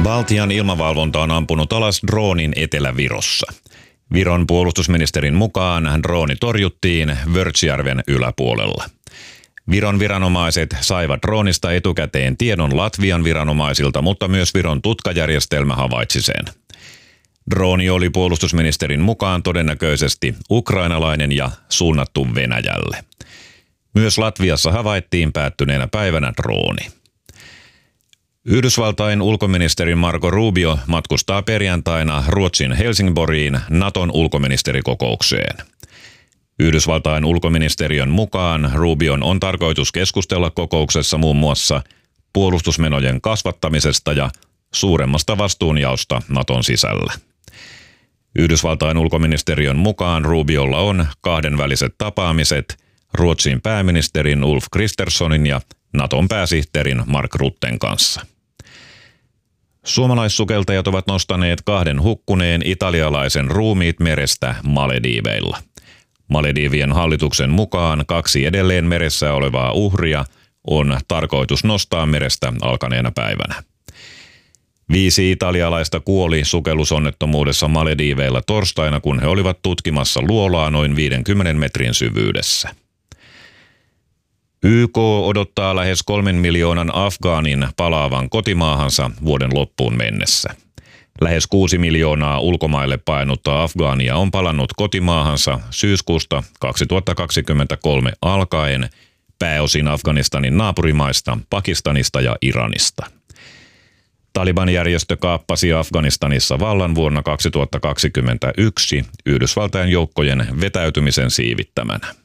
Baltian ilmavalvonta on ampunut alas droonin Etelä-Virossa. Viron puolustusministerin mukaan drooni torjuttiin Vörtsjärven yläpuolella. Viron viranomaiset saivat droonista etukäteen tiedon Latvian viranomaisilta, mutta myös Viron tutkajärjestelmä havaitsi sen. Drooni oli puolustusministerin mukaan todennäköisesti ukrainalainen ja suunnattu Venäjälle. Myös Latviassa havaittiin päättyneenä päivänä drooni. Yhdysvaltain ulkoministeri Marco Rubio matkustaa perjantaina Ruotsin Helsingborgiin Naton ulkoministerikokoukseen. Yhdysvaltain ulkoministeriön mukaan Rubion on tarkoitus keskustella kokouksessa muun muassa puolustusmenojen kasvattamisesta ja suuremmasta vastuunjaosta Naton sisällä. Yhdysvaltain ulkoministeriön mukaan Rubiolla on kahdenväliset tapaamiset Ruotsin pääministerin Ulf Kristerssonin ja Naton pääsihteerin Mark Rutten kanssa. Suomalaissukeltajat ovat nostaneet 2 hukkuneen italialaisen ruumiit merestä Malediiveilla. Maledivien hallituksen mukaan 2 edelleen meressä olevaa uhria on tarkoitus nostaa merestä alkaneena päivänä. 5 italialaista kuoli sukellusonnettomuudessa Malediiveilla torstaina, kun he olivat tutkimassa luolaa noin 50 metrin syvyydessä. YK odottaa lähes 3 miljoonan afgaanin palaavan kotimaahansa vuoden loppuun mennessä. Lähes 6 miljoonaa ulkomaille painutta afgaania on palannut kotimaahansa syyskuusta 2023 alkaen, pääosin Afganistanin naapurimaista, Pakistanista ja Iranista. Taliban-järjestö kaappasi Afganistanissa vallan vuonna 2021 Yhdysvaltain joukkojen vetäytymisen siivittämänä.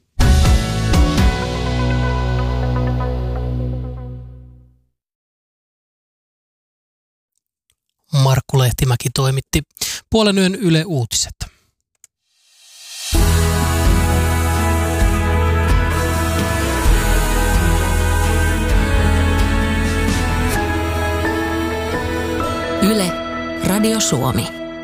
Markku Lehtimäki toimitti puolen yön Yle Uutiset. Yle, Radio Suomi.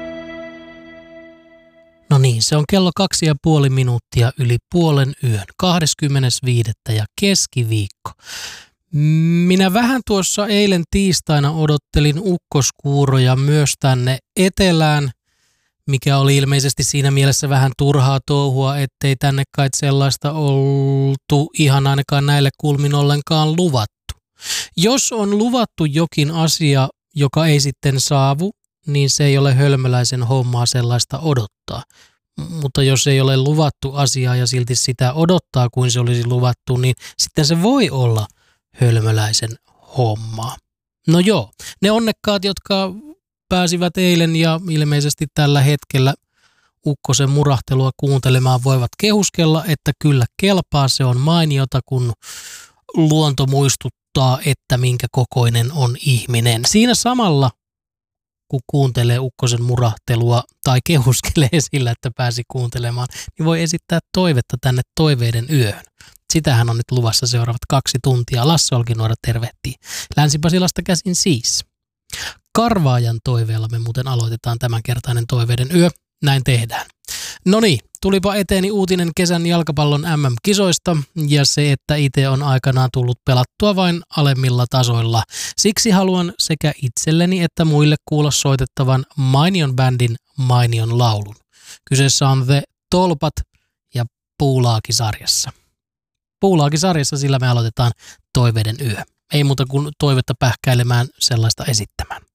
No niin, se on kello 2,5 minuuttia yli puolen yön, 25. ja keskiviikko. Minä vähän tuossa eilen tiistaina odottelin ukkoskuuroja myös tänne etelään, mikä oli ilmeisesti siinä mielessä vähän turhaa touhua, ettei tänne kai sellaista oltu ihan ainakaan näille kulmin ollenkaan luvattu. Jos on luvattu jokin asia, joka ei sitten saavu, niin se ei ole hölmöläisen hommaa sellaista odottaa. Mutta jos ei ole luvattu asiaa ja silti sitä odottaa kuin se olisi luvattu, niin sitten se voi olla hölmöläisen hommaa. No joo, ne onnekkaat, jotka pääsivät eilen ja ilmeisesti tällä hetkellä ukkosen murahtelua kuuntelemaan, voivat kehuskella, että kyllä kelpaa, se on mainiota, kun luonto muistuttaa, että minkä kokoinen on ihminen. Siinä samalla, kun kuuntelee ukkosen murahtelua tai kehuskelee sillä, että pääsi kuuntelemaan, niin voi esittää toivetta tänne toiveiden yöhön. Sitähän on nyt luvassa seuraavat 2 tuntia. Lasse Olkinuora tervehtii Länsi-Pasilasta käsin siis. Karvaajan toiveella me muuten aloitetaan tämänkertainen toiveiden yö. Näin tehdään. No niin, tulipa eteeni uutinen kesän jalkapallon MM-kisoista ja se, että itse on aikanaan tullut pelattua vain alemmilla tasoilla. Siksi haluan sekä itselleni että muille kuulla soitettavan mainion bändin mainion laulun. Kyseessä on The Tolpat ja Puulaaki-sarjassa. Puulaaki-sarjassa sillä me aloitetaan toiveiden yö. Ei muuta kuin toivetta pähkäilemään sellaista esittämään.